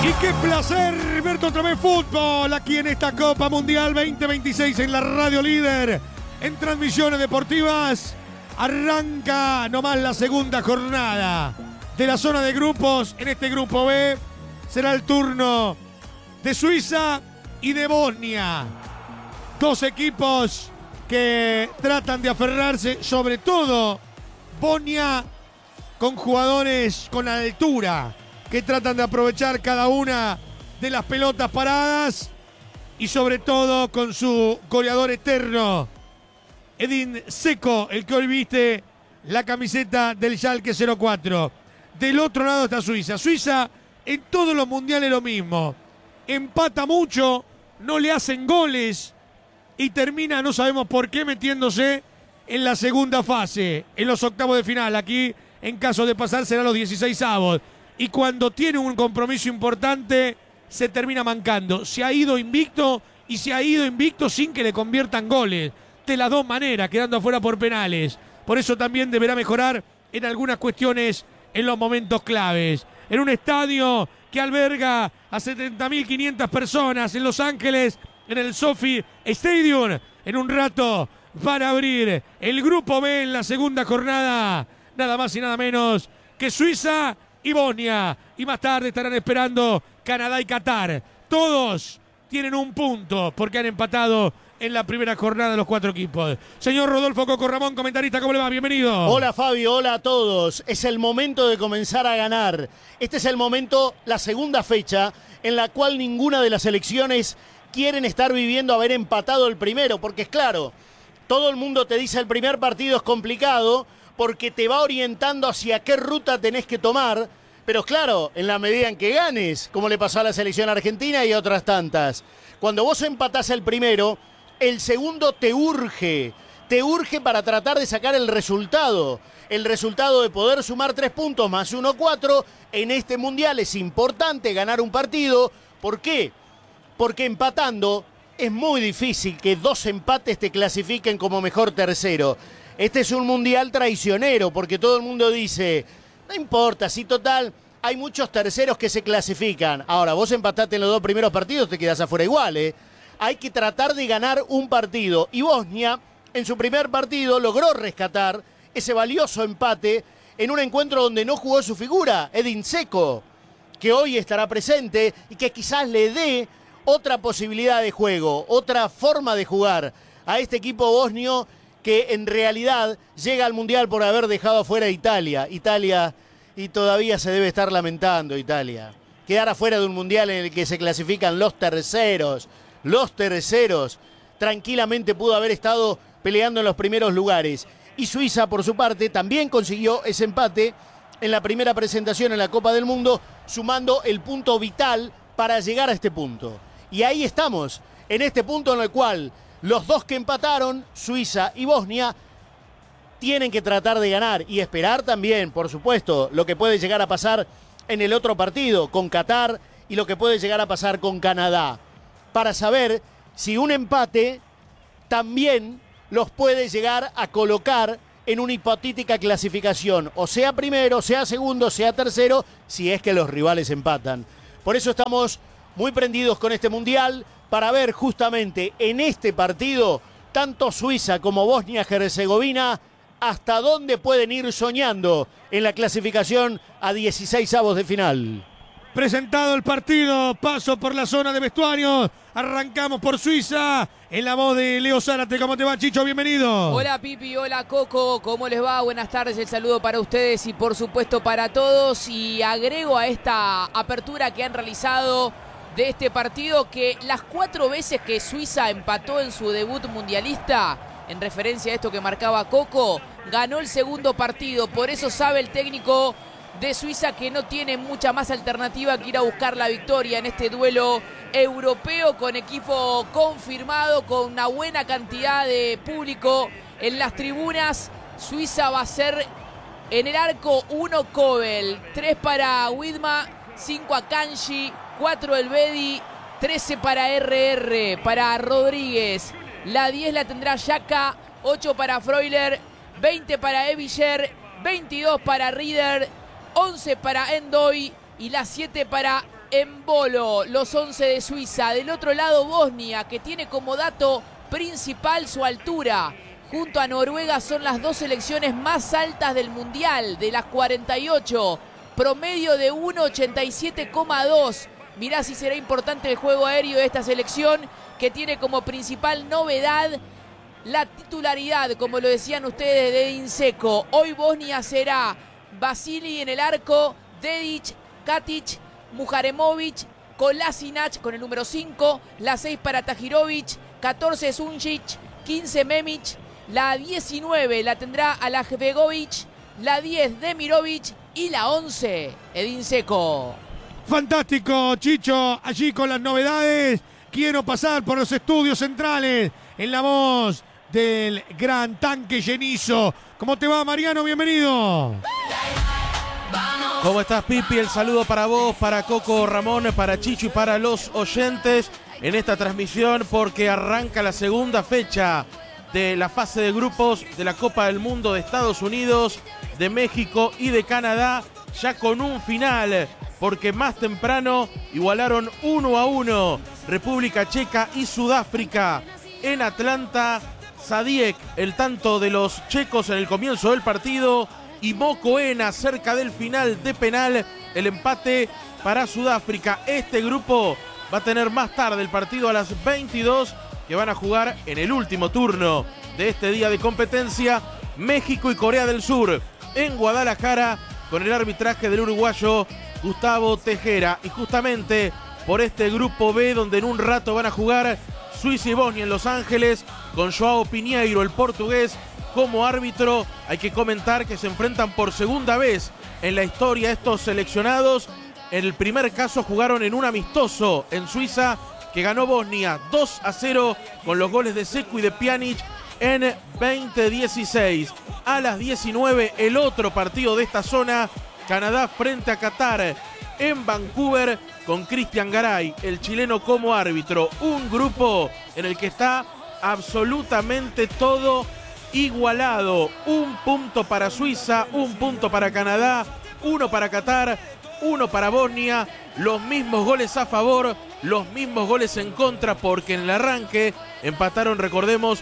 Y qué placer verte otra vez fútbol aquí en esta Copa Mundial 2026 en la Radio Líder, en transmisiones deportivas. Arranca nomás la segunda jornada de la zona de grupos. En este grupo B será el turno de Suiza y de Bosnia. Dos equipos que tratan de aferrarse, sobre todo Bosnia, con jugadores con altura, que tratan de aprovechar cada una de las pelotas paradas, y sobre todo con su goleador eterno, Edin Dzeko, el que hoy viste la camiseta del Schalke 04. Del otro lado está Suiza. Suiza en todos los mundiales lo mismo. Empata mucho, no le hacen goles y termina, no sabemos por qué, metiéndose en la segunda fase, en los octavos de final. Aquí, en caso de pasar, serán los 16avos. Y cuando tiene un compromiso importante, se termina mancando. Se ha ido invicto, y se ha ido invicto sin que le conviertan goles. De las dos maneras, quedando afuera por penales. Por eso también deberá mejorar en algunas cuestiones en los momentos claves. En un estadio que alberga a 70.500 personas en Los Ángeles, en el SoFi Stadium. En un rato van a abrir el grupo B en la segunda jornada. Nada más y nada menos que Suiza y Bosnia. Y más tarde estarán esperando Canadá y Qatar. Todos tienen un punto porque han empatado en la primera jornada de los cuatro equipos. Señor Rodolfo Coco Ramón, comentarista, ¿cómo le va? Bienvenido. Hola Fabio, hola a todos. Es el momento de comenzar a ganar. Este es el momento, la segunda fecha, en la cual ninguna de las selecciones quieren estar viviendo haber empatado el primero, porque es claro, todo el mundo te dice el primer partido es complicado porque te va orientando hacia qué ruta tenés que tomar, pero claro, en la medida en que ganes, como le pasó a la selección argentina y a otras tantas. Cuando vos empatás el primero, el segundo te urge para tratar de sacar el resultado de poder sumar 3 puntos más 1, 4. En este mundial es importante ganar un partido. ¿Por qué? Porque empatando es muy difícil que 2 empates te clasifiquen como mejor tercero. Este es un mundial traicionero porque todo el mundo dice, no importa, si total hay muchos terceros que se clasifican. Ahora, vos empataste en los 2 primeros partidos, te quedás afuera igual, ¿eh? Hay que tratar de ganar un partido. Y Bosnia, en su primer partido, logró rescatar ese valioso empate en un encuentro donde no jugó su figura, Edin Dzeko, que hoy estará presente y que quizás le dé otra posibilidad de juego, otra forma de jugar a este equipo bosnio que en realidad llega al Mundial por haber dejado afuera a Italia. Y todavía se debe estar lamentando Italia. Quedar afuera de un Mundial en el que se clasifican los terceros. Tranquilamente pudo haber estado peleando en los primeros lugares. Y Suiza, por su parte, también consiguió ese empate en la primera presentación en la Copa del Mundo, sumando el punto vital para llegar a este punto. Y ahí estamos, en este punto en el cual los dos que empataron, Suiza y Bosnia, tienen que tratar de ganar y esperar también, por supuesto, lo que puede llegar a pasar en el otro partido con Qatar y lo que puede llegar a pasar con Canadá, para saber si un empate también los puede llegar a colocar en una hipotética clasificación, o sea primero, sea segundo, sea tercero, si es que los rivales empatan. Por eso estamos muy prendidos con este Mundial, para ver justamente en este partido, tanto Suiza como Bosnia-Herzegovina, hasta dónde pueden ir soñando en la clasificación a 16avos de final. Presentado el partido, paso por la zona de vestuarios. Arrancamos por Suiza, en la voz de Leo Zárate. ¿Cómo te va, Chicho? Bienvenido. Hola, Pipi, hola, Coco. ¿Cómo les va? Buenas tardes, el saludo para ustedes y por supuesto para todos. Y agrego a esta apertura que han realizado de este partido que las 4 veces que Suiza empató en su debut mundialista, en referencia a esto que marcaba Coco, ganó el segundo partido. Por eso sabe el técnico de Suiza que no tiene mucha más alternativa que ir a buscar la victoria en este duelo europeo, con equipo confirmado, con una buena cantidad de público en las tribunas. Suiza va a ser en el arco 1 Kobel, 3 para Widma, 5 a Kanji, 4 el Bedi, 13 para RR, para Rodríguez. La 10 la tendrá Xhaka, 8 para Freuler, 20 para Evicher, 22 para Rieder, 11 para Endoy y la 7 para en bolo los 11 de Suiza. Del otro lado Bosnia, que tiene como dato principal su altura. Junto a Noruega son las dos selecciones más altas del Mundial, de las 48. Promedio de 1,87,2. Mirá si será importante el juego aéreo de esta selección, que tiene como principal novedad la titularidad, como lo decían ustedes, de Edin Dzeko. Hoy Bosnia será Vasili en el arco, Dedić, Katic, Muharemovic, Kolasinac con el número 5, la 6 para Tahirovic, 14 Sunčić, 15 Memić, la 19 la tendrá Alahbegovic, la 10 Demirovic y la 11 Edin Dzeko. Fantástico, Chicho, allí con las novedades. Quiero pasar por los estudios centrales en la voz del gran Tanque Llenizo. ¿Cómo te va, Mariano? Bienvenido. ¿Cómo estás, Pipi? El saludo para vos, para Coco, Ramón, para Chicho y para los oyentes en esta transmisión, porque arranca la segunda fecha de la fase de grupos de la Copa del Mundo de Estados Unidos, de México y de Canadá, ya con un final, porque más temprano igualaron 1-1 República Checa y Sudáfrica en Atlanta. Sadiek, el tanto de los checos en el comienzo del partido, y Mokoena cerca del final de penal, el empate para Sudáfrica. Este grupo va a tener más tarde el partido a las 22, que van a jugar en el último turno de este día de competencia, México y Corea del Sur en Guadalajara, con el arbitraje del uruguayo Gustavo Tejera. Y justamente por este grupo B, donde en un rato van a jugar Suiza y Bosnia en Los Ángeles, con Joao Pinheiro, el portugués, como árbitro, hay que comentar que se enfrentan por segunda vez en la historia estos seleccionados. En el primer caso jugaron en un amistoso en Suiza, que ganó Bosnia 2-0 con los goles de Dzeko y de Pjanic en 2016. A las 19, el otro partido de esta zona, Canadá frente a Qatar en Vancouver, con Cristian Garay, el chileno, como árbitro. Un grupo en el que está absolutamente todo igualado. Un punto para Suiza, un punto para Canadá, uno para Qatar, uno para Bosnia. Los mismos goles a favor, los mismos goles en contra, porque en el arranque empataron, recordemos,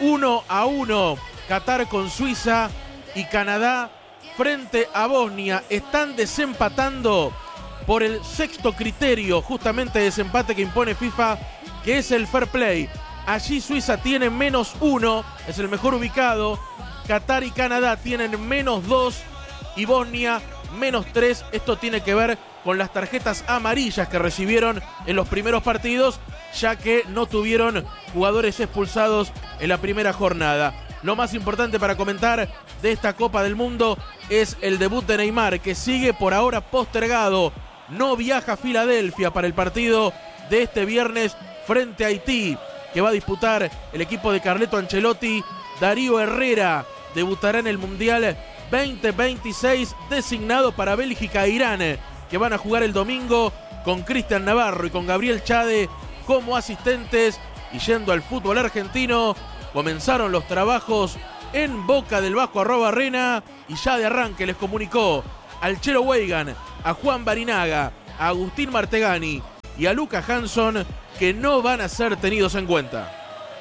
1-1 Qatar con Suiza, y Canadá frente a Bosnia están desempatando por el sexto criterio, justamente de desempate que impone FIFA, que es el fair play. Allí Suiza tiene -1, es el mejor ubicado. Qatar y Canadá tienen -2 y Bosnia -3. Esto tiene que ver con las tarjetas amarillas que recibieron en los primeros partidos, ya que no tuvieron jugadores expulsados en la primera jornada. Lo más importante para comentar de esta Copa del Mundo es el debut de Neymar, que sigue por ahora postergado. No viaja a Filadelfia para el partido de este viernes frente a Haití, que va a disputar el equipo de Carleto Ancelotti. Darío Herrera debutará en el Mundial 2026, designado para Bélgica e Irán, que van a jugar el domingo, con Cristian Navarro y con Gabriel Chade como asistentes. Y yendo al fútbol argentino, comenzaron los trabajos en Boca del Vasco Arrobarrena, y ya de arranque les comunicó al Chelo Weigan, a Juan Barinaga, a Agustín Martegani y a Luca Hanson que no van a ser tenidos en cuenta.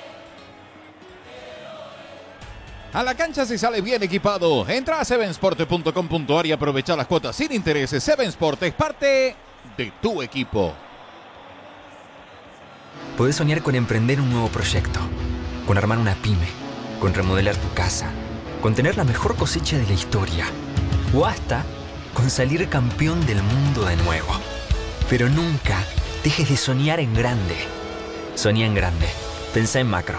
A la cancha se sale bien equipado. Entra a sevensport.com.ar y aprovecha las cuotas sin intereses. Sevensport es parte de tu equipo. Podés soñar con emprender un nuevo proyecto, con armar una pyme, con remodelar tu casa, con tener la mejor cosecha de la historia, o hasta con salir campeón del mundo de nuevo. Pero nunca dejes de soñar en grande. Soñá en grande. Pensá en macro.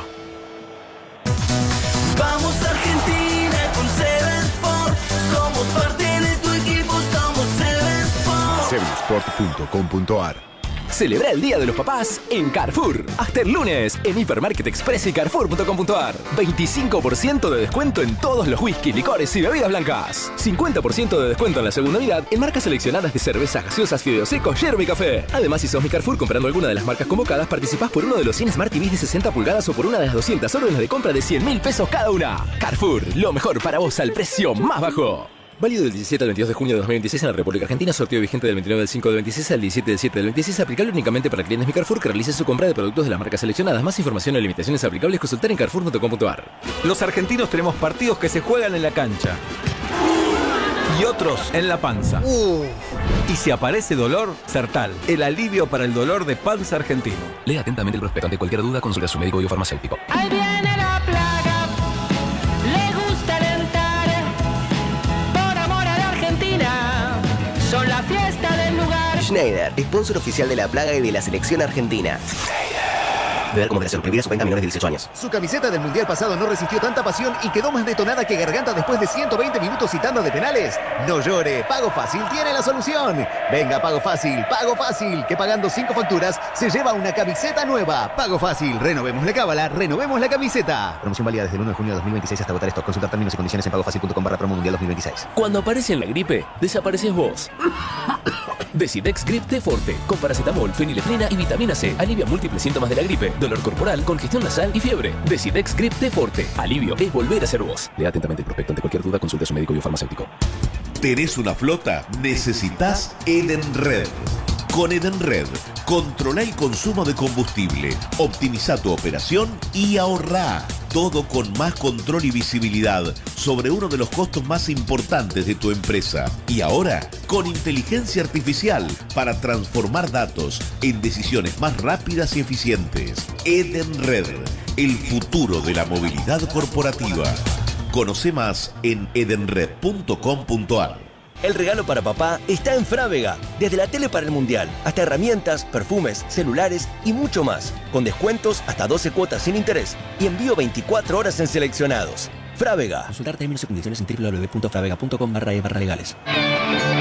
Vamos Argentina con Seven Sport. Somos parte de tu equipo, somos Seven Sport. Sevensport.com.ar. Celebra el Día de los Papás en Carrefour. Hasta el lunes en Hipermarket Express y Carrefour.com.ar. 25% de descuento en todos los whisky, licores y bebidas blancas. 50% de descuento en la segunda unidad en marcas seleccionadas de cervezas, gaseosas, fideos secos, yerba y café. Además, si sos mi Carrefour comprando alguna de las marcas convocadas, participás por uno de los 100 Smart TVs de 60 pulgadas o por una de las 200 órdenes de compra de 100.000 pesos cada una. Carrefour, lo mejor para vos al precio más bajo. Válido del 17 al 22 de junio de 2026 en la República Argentina. Sorteo vigente del 29 del 5 del 26 al 17 del 7 del 26. Aplicable únicamente para clientes de Carrefour que realicen su compra de productos de las marcas seleccionadas. Más información y limitaciones aplicables consultar en carrefour.com.ar. Los argentinos tenemos partidos que se juegan en la cancha y otros en la panza. Y si aparece dolor, Sertal, el alivio para el dolor de panza argentino. Lea atentamente el prospecto. Ante cualquier duda, consulte a su médico biofarmacéutico. Ahí viene la plaga, le gusta alentar, por amor a la Argentina, son la fiesta del lugar. Schneider, sponsor oficial de la plaga y de la selección argentina. Beber con moderación, prohibida su venta a menores de 18 años. Su camiseta del mundial pasado no resistió tanta pasión y quedó más detonada que garganta después de 120 minutos y tanda de penales. No llore, Pago Fácil tiene la solución. Venga, Pago Fácil, que pagando 5 facturas se lleva una camiseta nueva. Pago Fácil, renovemos la cábala, renovemos la camiseta. Promoción válida desde el 1 de junio de 2026 hasta agotar stock. Consultar términos y condiciones en pagofacil.com/promo mundial 2026. Cuando aparece en la gripe, desapareces vos. Decidex Grip de Forte, con paracetamol, fenilefrina y vitamina C. Alivia múltiples síntomas de la gripe, dolor corporal, congestión nasal y fiebre. Decidex Grip de Forte. Alivio es volver a ser vos. Lea atentamente el prospecto. Ante cualquier duda, consulte a su médico biofarmacéutico. ¿Tenés una flota? Necesitas Edenred. Con Edenred, controla el consumo de combustible, optimiza tu operación y ahorrá. Todo con más control y visibilidad sobre uno de los costos más importantes de tu empresa. Y ahora, con inteligencia artificial para transformar datos en decisiones más rápidas y eficientes. Edenred, el futuro de la movilidad corporativa. Conoce más en edenred.com.ar. El regalo para papá está en Frávega. Desde la tele para el mundial, hasta herramientas, perfumes, celulares y mucho más. Con descuentos hasta 12 cuotas sin interés y envío 24 horas en seleccionados. Frávega. Consultar términos y condiciones en www.fravega.com/e/legales.